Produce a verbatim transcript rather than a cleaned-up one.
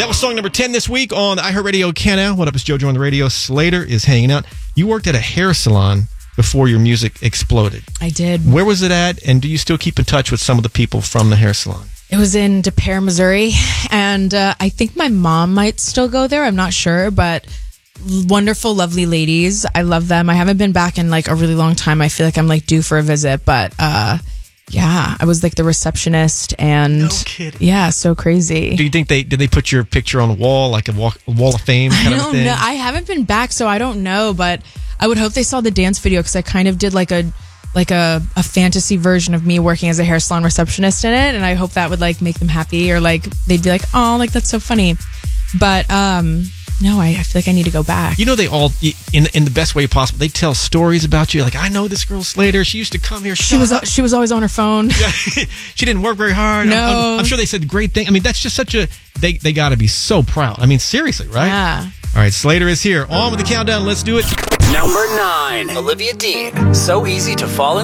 That was song number ten this week on the iHeartRadio Countdown. What up, it's JoJo on the radio. Slater is hanging out. You worked at a hair salon before your music exploded. I did. Where was it at, and do you still keep in touch with some of the people from the hair salon? It was in De Pere, Missouri, and uh, I think my mom might still go there. I'm not sure, but wonderful, lovely ladies. I love them. I haven't been back in like a really long time. I feel like I'm like due for a visit, but uh, yeah, I was like the receptionist, and no kidding. Yeah, so crazy. Do you think they did they put your picture on the wall, like a wall, a wall of fame kind I of don't thing? know. I haven't been back, so I don't know, but I would hope they saw the dance video because I kind of did like a like a, a fantasy version of me working as a hair salon receptionist in it, and I hope that would like make them happy, or like they'd be like, oh, like that's so funny. But um no, I, I feel like I need to go back. You know, they all, in in the best way possible, they tell stories about you. Like, I know this girl Slater. She used to come here. She was up. she was always on her phone. She didn't work very hard. No. I'm, I'm, I'm sure they said great things. I mean, that's just such a, they, they got to be so proud. I mean, seriously, right? Yeah. All right, Slater is here. On with the countdown. Let's do it. Number nine, Olivia Dean. So easy to fall in